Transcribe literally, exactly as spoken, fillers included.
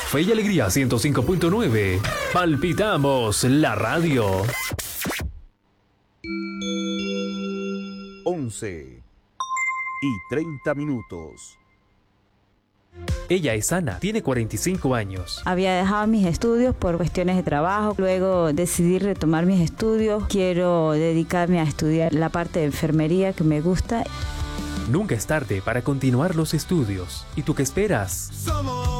Fe y Alegría ciento cinco punto nueve. Palpitamos la radio. once y treinta minutos. Ella es Ana, tiene cuarenta y cinco años. Había dejado mis estudios por cuestiones de trabajo, luego decidí retomar mis estudios. Quiero dedicarme a estudiar la parte de enfermería que me gusta. Nunca es tarde para continuar los estudios. ¿Y tú qué esperas? Somos